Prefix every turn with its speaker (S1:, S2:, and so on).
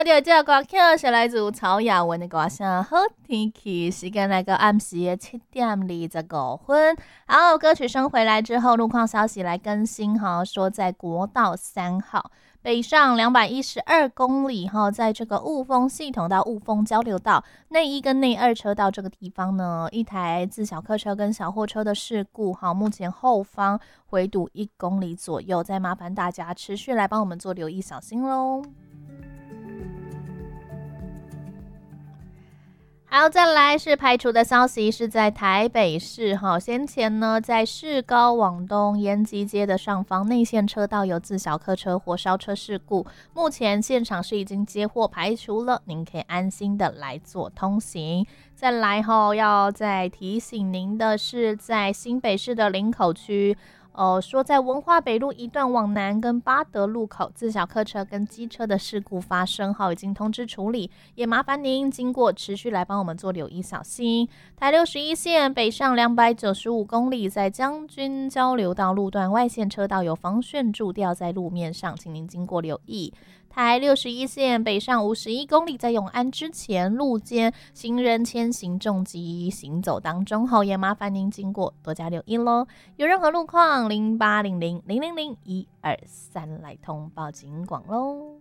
S1: 条这歌曲是来自曹雅文的歌声《好天气》，时间来到暗时的7:25。好，歌曲声回来之后，路况消息来更新哈，说在国道3号北上212公里哈，在这个雾峰系统到雾峰交流道内一跟内二车道这个地方呢，一台自小客车跟小货车的事故哈，目前后方回堵1公里左右，再麻烦大家持续来帮我们做留意，小心喽。好，再来是排除的消息，是在台北市哈。先前呢，在市高往东延吉街的上方内线车道有自小客车火烧车事故，目前现场是已经接获排除了，您可以安心的来做通行。再来哈，要再提醒您的是，在新北市的林口区。说在文化北路一段往南跟八德路口自小客车跟机车的事故发生后，已经通知处理，也麻烦您经过持续来帮我们做留意小心。台61线北上295公里，在将军交流道路段外线车道有防汛柱吊在路面上，请您经过留意。台61线北上51公里，在永安之前路肩行人牵行重机行走当中后，也麻烦您经过多加留意咯。有任何路况，0800-000-123来通报警广咯。